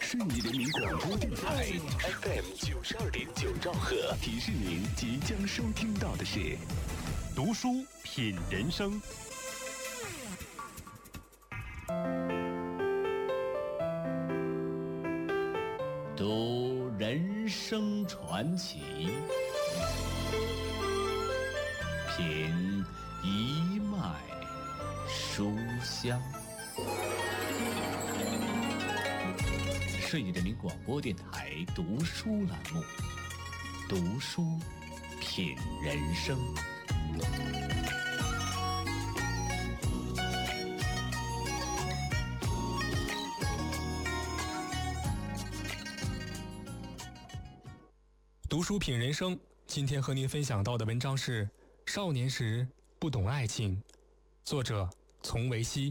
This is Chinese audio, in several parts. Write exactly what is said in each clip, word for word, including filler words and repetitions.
顺义人民广播电台 F M 九十二点九兆赫，提示您即将收听到的是读书品人生。 读人生传奇，品一脉书香。顺义人民广播电台读书栏目，读书品人生。 读书品人生，今天和您分享到的文章是《少年时不懂爱情》，作者丛维希。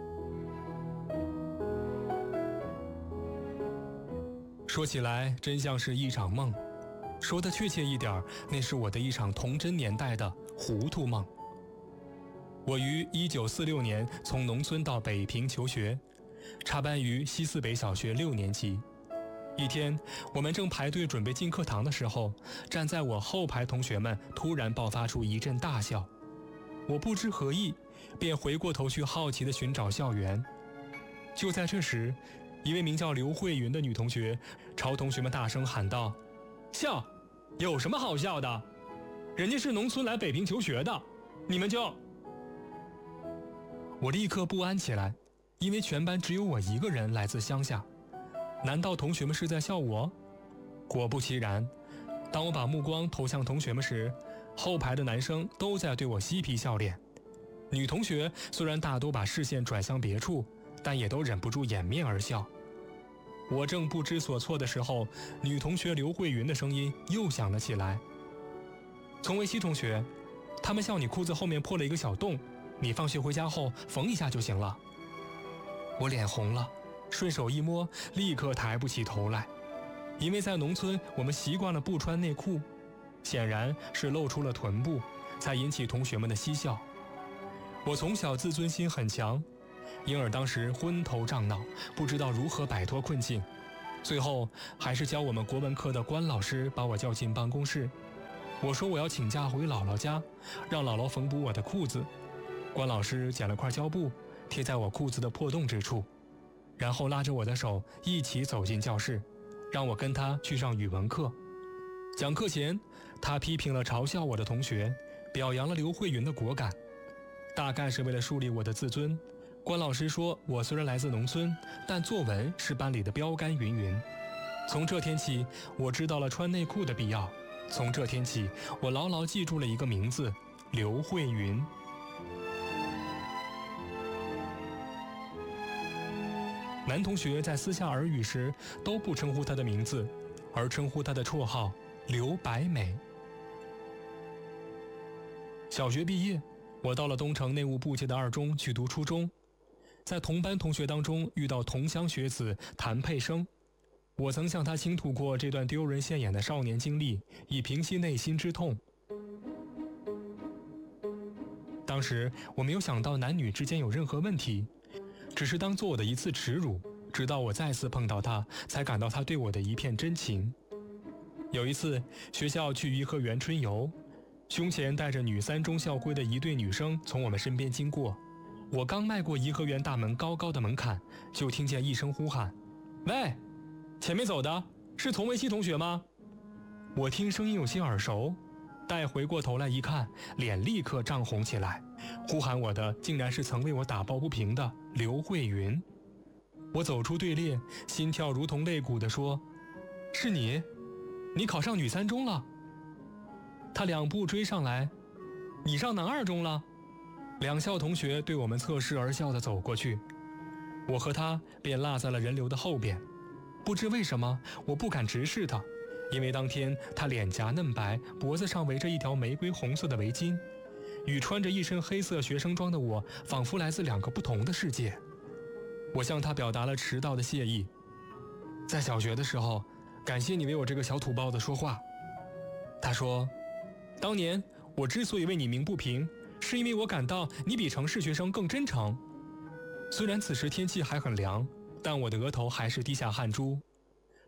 说起来真像是一场梦，说得确切一点，那是我的一场童真年代的糊涂梦。我于一九四六年从农村到北平求学，插班于西四北小学六年级。一天，我们正排队准备进课堂的时候，站在我后排同学们突然爆发出一阵大笑。我不知何意，便回过头去好奇地寻找校园。就在这时，一位名叫刘慧云的女同学朝同学们大声喊道：“笑？有什么好笑的？人家是农村来北平求学的，你们就……”我立刻不安起来，因为全班只有我一个人来自乡下。难道同学们是在笑我？果不其然，当我把目光投向同学们时，后排的男生都在对我嬉皮笑脸。女同学虽然大多把视线转向别处，但也都忍不住掩面而笑。我正不知所措的时候，女同学刘慧云的声音又响了起来：“丛维希同学，他们笑你裤子后面破了一个小洞，你放学回家后缝一下就行了。”我脸红了，顺手一摸，立刻抬不起头来，因为在农村我们习惯了不穿内裤，显然是露出了臀部，才引起同学们的嬉笑。我从小自尊心很强，因而当时昏头胀脑，不知道如何摆脱困境。最后还是教我们国文课的关老师把我叫进办公室，我说我要请假回姥姥家，让姥姥缝补我的裤子。关老师捡了块胶布贴在我裤子的破洞之处，然后拉着我的手一起走进教室，让我跟他去上语文课。讲课前，他批评了嘲笑我的同学，表扬了刘慧云的果敢。大概是为了树立我的自尊，关老师说我虽然来自农村，但作文是班里的标杆云云。从这天起，我知道了穿内裤的必要。从这天起，我牢牢记住了一个名字：刘慧云。男同学在私下耳语时都不称呼她的名字，而称呼她的绰号刘白美。小学毕业，我到了东城内务部界的二中去读初中，在同班同学当中遇到同乡学子谭佩生，我曾向他倾吐过这段丢人现眼的少年经历，以平息内心之痛。当时我没有想到男女之间有任何问题，只是当做我的一次耻辱，直到我再次碰到他，才感到他对我的一片真情。有一次，学校去颐和园春游，胸前带着女三中校徽的一对女生从我们身边经过。我刚迈过颐和园大门高高的门槛，就听见一声呼喊：“喂，前面走的是丛维希同学吗？”我听声音有些耳熟，待回过头来一看，脸立刻涨红起来。呼喊我的竟然是曾为我打抱不平的刘慧云。我走出队列，心跳如同肋骨地说：“是你？你考上女三中了？”他两步追上来：“你上男二中了？”两校同学对我们侧视而笑地走过去，我和他便落在了人流的后边。不知为什么，我不敢直视他，因为当天他脸颊嫩白，脖子上围着一条玫瑰红色的围巾，与穿着一身黑色学生装的我仿佛来自两个不同的世界。我向他表达了迟到的谢意：“在小学的时候，感谢你为我这个小土包子说话。”他说：“当年我之所以为你鸣不平，是因为我感到你比城市学生更真诚。”虽然此时天气还很凉，但我的额头还是滴下汗珠，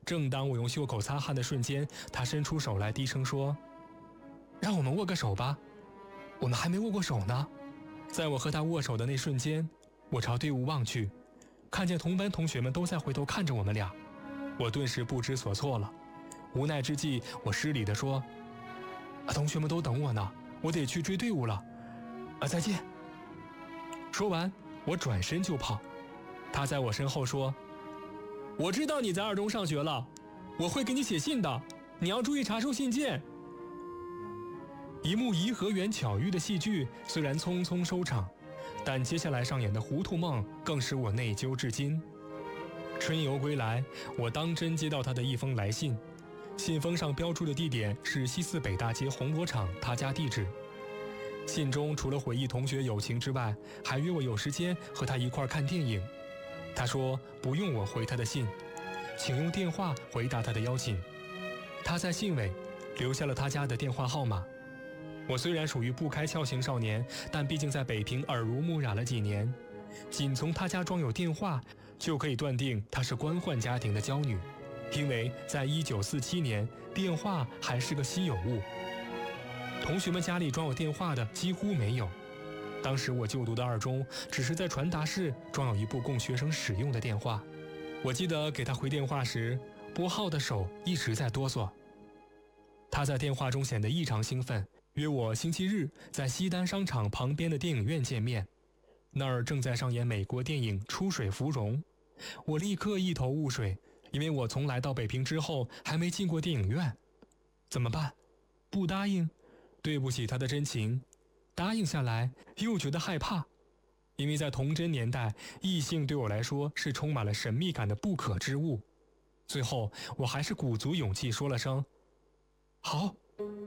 正当我用袖口擦汗的瞬间，他伸出手来，低声说：“让我们握个手吧，我们还没握过手呢。”在我和他握手的那瞬间，我朝队伍望去，看见同班同学们都在回头看着我们俩，我顿时不知所措了。无奈之际，我失礼地说：“啊，同学们都等我呢，我得去追队伍了，啊，再见。”说完，我转身就跑。他在我身后说：“我知道你在二中上学了，我会给你写信的，你要注意查收信件。”一幕颐和园巧遇的戏剧虽然匆匆收场，但接下来上演的糊涂梦更使我内疚至今。春游归来，我当真接到他的一封来信，信封上标注的地点是西四北大街红螺厂他家地址。信中除了回忆同学友情之外，还约我有时间和他一块看电影。他说不用我回他的信，请用电话回答他的邀请。他在信尾留下了他家的电话号码。我虽然属于不开窍型少年，但毕竟在北平耳濡目染了几年，仅从他家装有电话就可以断定她是官宦家庭的娇女，因为在一九四七年，电话还是个稀有物。同学们家里装有电话的几乎没有。当时我就读的二中，只是在传达室装有一部供学生使用的电话。我记得给他回电话时，拨号的手一直在哆嗦。他在电话中显得异常兴奋，约我星期日在西单商场旁边的电影院见面。那儿正在上演美国电影《出水芙蓉》，我立刻一头雾水，因为我从来到北平之后还没进过电影院。怎么办？不答应？对不起他的真情。答应下来又觉得害怕，因为在童真年代，异性对我来说是充满了神秘感的不可知物。最后我还是鼓足勇气说了声好。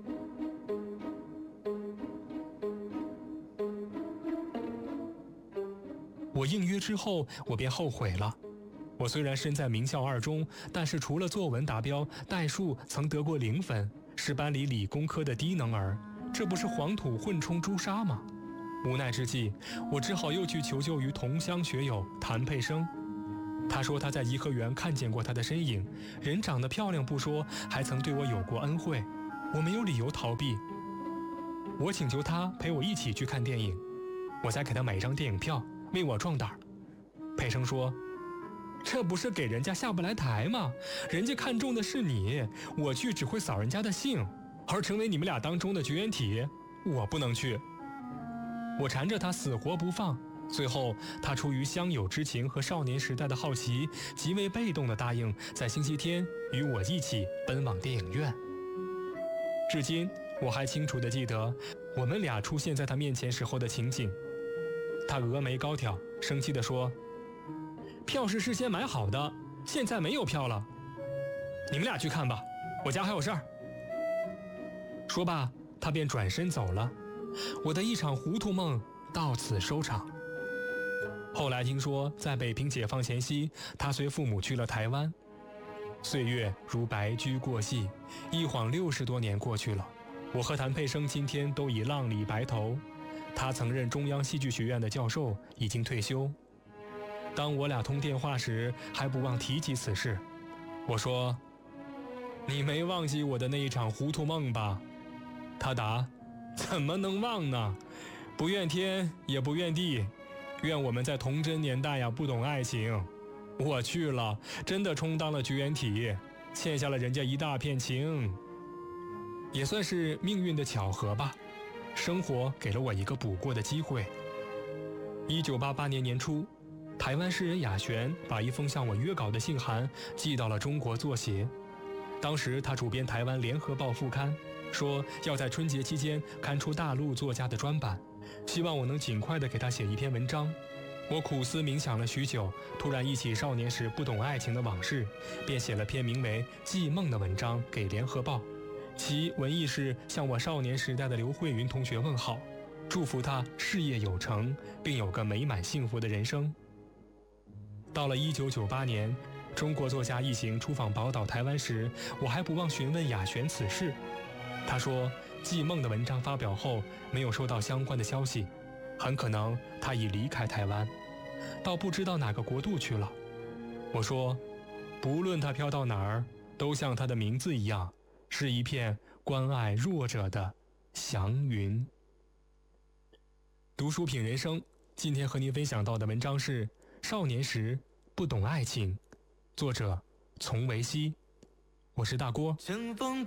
我应约之后，我便后悔了。我虽然身在名校二中，但是除了作文达标，代数曾得过零分，是班里理工科的低能儿，这不是黄土混充朱砂吗？无奈之际，我只好又去求救于同乡学友谭佩生。他说他在颐和园看见过他的身影，人长得漂亮不说，还曾对我有过恩惠，我没有理由逃避。我请求他陪我一起去看电影，我再给他买一张电影票，为我壮胆。佩生说：“这不是给人家下不来台吗？人家看中的是你，我去只会扫人家的兴，而成为你们俩当中的绝缘体，我不能去。”我缠着他死活不放，最后他出于乡友之情和少年时代的好奇，极为被动地答应在星期天与我一起奔往电影院。至今我还清楚地记得我们俩出现在他面前时候的情景。他峨眉高挑，生气地说：“票是事先买好的，现在没有票了，你们俩去看吧，我家还有事儿。”说罢，他便转身走了。我的一场糊涂梦到此收场。后来听说，在北平解放前夕，他随父母去了台湾。岁月如白驹过隙，一晃六十多年过去了。我和谭佩生今天都已浪里白头，他曾任中央戏剧学院的教授，已经退休。当我俩通电话时，还不忘提及此事。我说：“你没忘记我的那一场糊涂梦吧？”他答：“怎么能忘呢？不怨天也不怨地，愿我们在童真年代呀不懂爱情。我去了，真的充当了绝缘体，欠下了人家一大片情，也算是命运的巧合吧。生活给了我一个补过的机会。”一九八八年年初，台湾诗人雅璇把一封向我约稿的信函寄到了中国作协。当时他主编台湾联合报副刊，说要在春节期间刊出大陆作家的专版，希望我能尽快地给他写一篇文章。我苦思冥想了许久，突然忆起少年时不懂爱情的往事，便写了篇名为《寄梦》的文章给联合报，其文意是向我少年时代的刘慧云同学问好，祝福他事业有成，并有个美满幸福的人生。到了一九九八年，中国作家一行出访宝岛台湾时，我还不忘询问雅璇此事。他说，《寄梦》的文章发表后，没有收到相关的消息，很可能他已离开台湾，到不知道哪个国度去了。我说， 不论它飘到哪儿，都像它的名字一样，是一片关爱弱者的祥云。读书品人生，今天和您分享到的文章是《少年时不懂爱情》，作者丛维希。我是大郭。 乘风